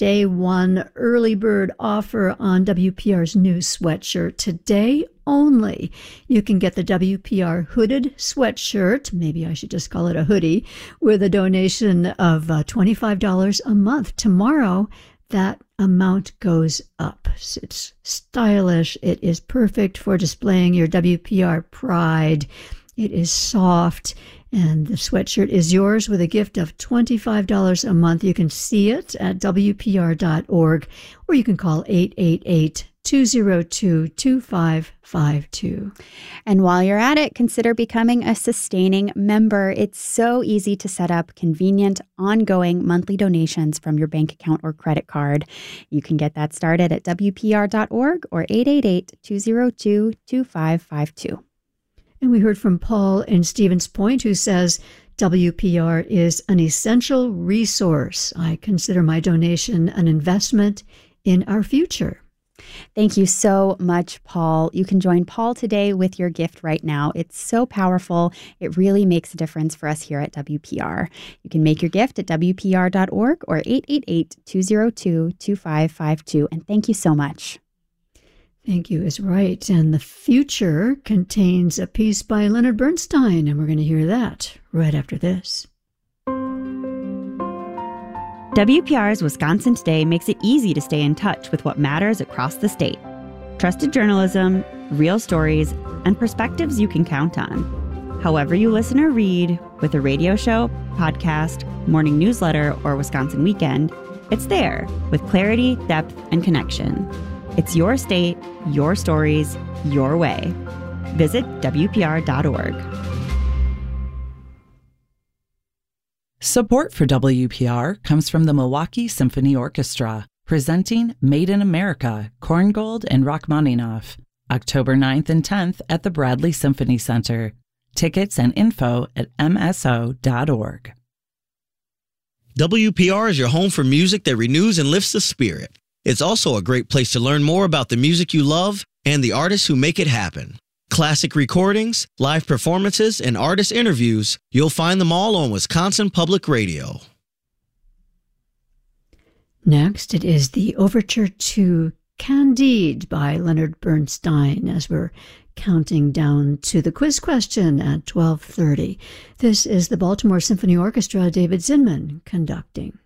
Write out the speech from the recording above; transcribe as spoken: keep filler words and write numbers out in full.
day one early bird offer on W P R's new sweatshirt. Today only, you can get the W P R hooded sweatshirt, maybe I should just call it a hoodie, with a donation of uh, twenty-five dollars a month. Tomorrow, that amount goes up. It's stylish. It is perfect for displaying your W P R pride. It is soft, and the sweatshirt is yours with a gift of twenty-five dollars a month. You can see it at W P R dot org, or you can call eight eight eight, two zero two, two five five two. And while you're at it, consider becoming a sustaining member. It's so easy to set up convenient, ongoing monthly donations from your bank account or credit card. You can get that started at W P R dot org or eight eight eight, two zero two, two five five two. And we heard from Paul in Stevens Point, who says, W P R is an essential resource. I consider my donation an investment in our future. Thank you so much, Paul. You can join Paul today with your gift right now. It's so powerful. It really makes a difference for us here at W P R. You can make your gift at W P R dot org or eight eight eight, two zero two, two five five two. And thank you so much. Thank you is right. And the future contains a piece by Leonard Bernstein, and we're going to hear that right after this. W P R's Wisconsin Today makes it easy to stay in touch with what matters across the state. Trusted journalism, real stories, and perspectives you can count on. However you listen or read, with a radio show, podcast, morning newsletter, or Wisconsin Weekend, it's there with clarity, depth, and connection. It's your state, your stories, your way. Visit W P R dot org. Support for W P R comes from the Milwaukee Symphony Orchestra, presenting Made in America, Korngold and Rachmaninoff, October ninth and tenth at the Bradley Symphony Center. Tickets and info at M S O dot org. W P R is your home for music that renews and lifts the spirit. It's also a great place to learn more about the music you love and the artists who make it happen. Classic recordings, live performances, and artist interviews, you'll find them all on Wisconsin Public Radio. Next, it is the overture to Candide by Leonard Bernstein, as we're counting down to the quiz question at twelve thirty. This is the Baltimore Symphony Orchestra, David Zinman conducting.